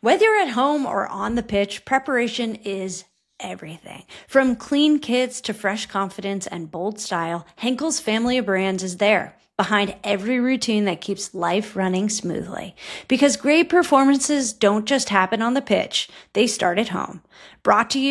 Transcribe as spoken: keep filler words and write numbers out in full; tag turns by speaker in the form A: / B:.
A: Whether you're at home or on the pitch, preparation is everything. From clean kits to fresh confidence and bold style, Henkel's family of brands is there behind every routine that keeps life running smoothly. Because great performances don't just happen on the pitch, they start at home. Brought to you